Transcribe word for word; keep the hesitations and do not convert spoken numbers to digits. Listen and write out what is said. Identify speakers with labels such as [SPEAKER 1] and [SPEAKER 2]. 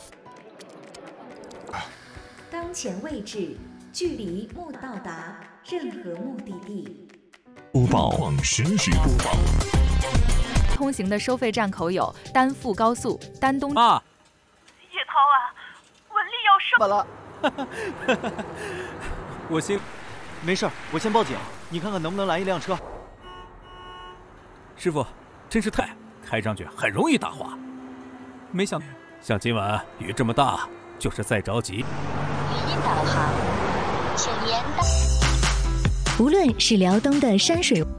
[SPEAKER 1] 当前位置距离目到达任何目的地。
[SPEAKER 2] 播报实时播报。
[SPEAKER 3] 通行的收费站口有丹阜高速、丹东。
[SPEAKER 4] 妈，
[SPEAKER 5] 叶涛啊，文丽要上。
[SPEAKER 4] 怎么了？我心
[SPEAKER 6] 没事，我先报警，你看看能不能拦一辆车。
[SPEAKER 4] 师傅，真是太开上去很容易打滑，没想像今晚雨这么大，就是再着急。
[SPEAKER 7] 语音导航，请沿道。
[SPEAKER 8] 无论是辽东的山水。